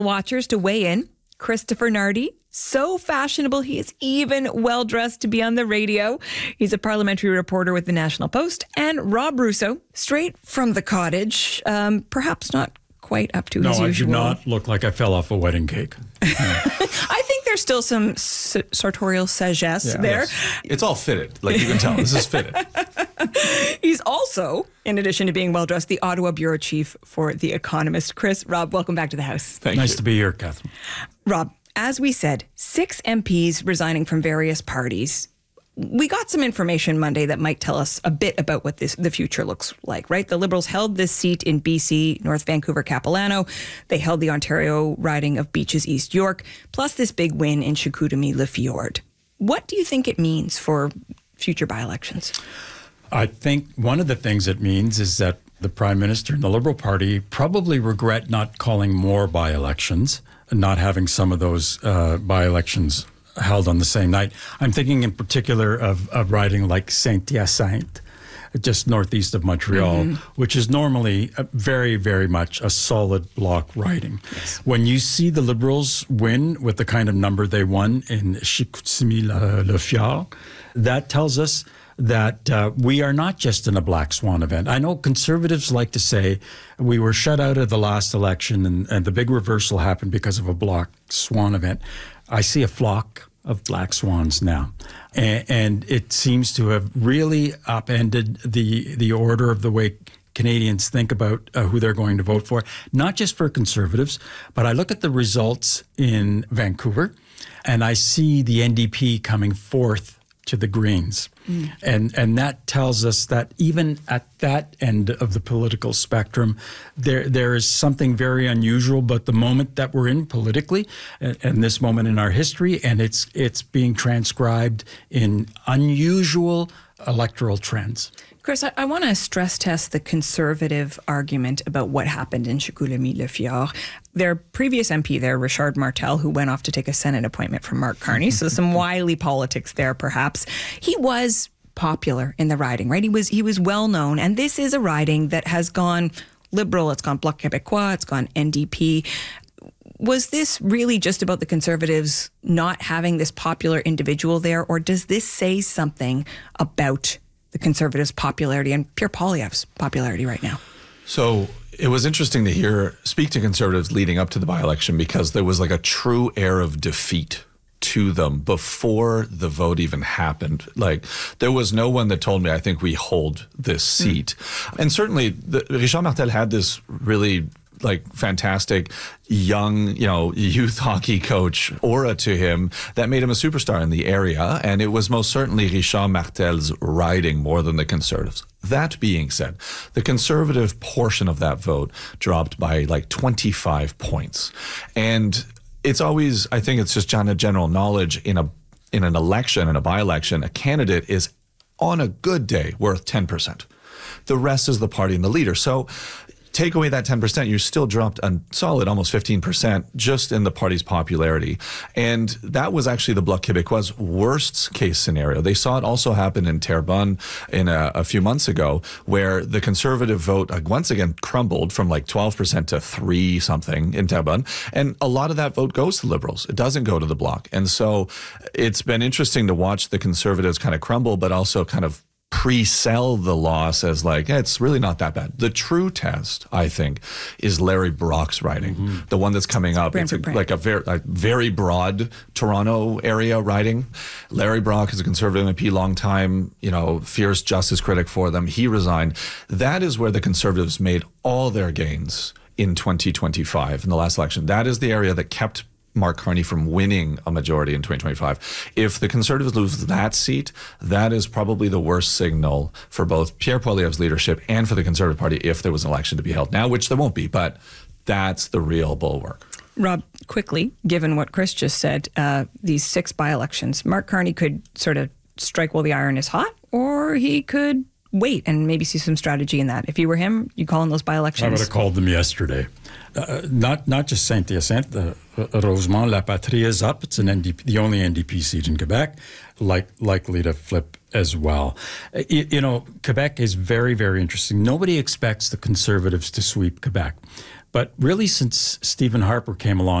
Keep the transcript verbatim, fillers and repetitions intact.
watchers to weigh in. Christopher Nardi, so fashionable, he is even well-dressed to be on the radio. He's a parliamentary reporter with the National Post. And Rob Russo, straight from the cottage, um, perhaps not quite up to no, his usual. No, I do not look like I fell off a wedding cake. I think there's still some s- sartorial sagesse Yeah, there. Yes. It's all fitted. Like you can tell, this is fitted. He's also, in addition to being well-dressed, the Ottawa bureau chief for The Economist. Chris, Rob, welcome back to the House. Thank nice you. to be here, Catherine. Rob, as we said, six M Ps resigning from various parties. We got some information Monday that might tell us a bit about what this the future looks like, right? The Liberals held this seat in B C, North Vancouver, Capilano. They held the Ontario riding of Beaches, East York, plus this big win in Chicoutimi-Le Fjord. What do you think it means for future by-elections? I think one of the things it means is that the Prime Minister and the Liberal Party probably regret not calling more by-elections and not having some of those uh, by-elections held on the same night. I'm thinking in particular of a riding like Saint-Hyacinthe, just northeast of Montreal, mm-hmm. which is normally a very, very much a solid block riding. Yes. When you see the Liberals win with the kind of number they won in Chicoutimi-Le Fjord, that tells us that uh, we are not just in a black swan event. I know Conservatives like to say we were shut out of the last election and, and the big reversal happened because of a black swan event. I see a flock of black swans now. And, and it seems to have really upended the, the order of the way Canadians think about uh, who they're going to vote for, not just for Conservatives, but I look at the results in Vancouver and I see the N D P coming fourth to the Greens. Mm. And and that tells us that even at that end of the political spectrum, there there is something very unusual about the moment that we're in politically, and, and this moment in our history, and it's it's being transcribed in unusual electoral trends. Chris, I, I want to stress test the Conservative argument about what happened in Chicoutimi-Le Fjord. Their previous M P there, Richard Martel, who went off to take a Senate appointment from Mark Carney, so some wily politics there perhaps. He was popular in the riding, right? He was he was well known, and this is a riding that has gone Liberal, it's gone Bloc Québécois, it's gone N D P. Was this really just about the Conservatives not having this popular individual there, or does this say something about the Conservatives' popularity and Pierre Poilievre's popularity right now? So it was interesting to hear, speak to Conservatives leading up to the by-election because there was like a true air of defeat to them before the vote even happened. Like there was no one that told me, I think we hold this seat. Mm. And certainly the, Richard Martel had this really like fantastic young, you know, youth hockey coach aura to him that made him a superstar in the area. And it was most certainly Richard Martel's riding more than the Conservatives. That being said, the Conservative portion of that vote dropped by like twenty-five points. And it's always, I think it's just general knowledge in a in an election, in a by-election, a candidate is on a good day worth ten percent. The rest is the party and the leader. So take away that ten percent, you still dropped a solid almost fifteen percent just in the party's popularity. And that was actually the Bloc Québécois' worst case scenario. They saw it also happen in Terrebonne in a, a few months ago, where the Conservative vote uh, once again crumbled from like twelve percent to three something in Terrebonne. And a lot of that vote goes to Liberals. It doesn't go to the Bloc. And so it's been interesting to watch the Conservatives kind of crumble, but also kind of pre-sell the loss as like, eh, it's really not that bad. The true test, I think, is Larry Brock's riding, mm-hmm. the one that's coming up. It's a, like a very, a very broad Toronto area riding. Larry Brock is a Conservative M P, long time, you know, fierce justice critic for them. He resigned. That is where the Conservatives made all their gains in twenty twenty-five, in the last election. That is the area that kept Mark Carney from winning a majority in twenty twenty-five. If the Conservatives lose that seat, that is probably the worst signal for both Pierre Poilievre's leadership and for the Conservative Party if there was an election to be held now, which there won't be, but that's the real bulwark. Rob, quickly, given what Chris just said, uh, these six by-elections, Mark Carney could sort of strike while the iron is hot, or he could wait and maybe see some strategy in that. If you were him, you'd call in those by-elections. I would have called them yesterday. Uh, not not just Saint-Hyacinthe, uh, Rosemont, La Patrie is up. It's an N D P, the only N D P seat in Quebec, like likely to flip as well. Uh, you, you know, Quebec is very, very interesting. Nobody expects the Conservatives to sweep Quebec. But really, since Stephen Harper came along,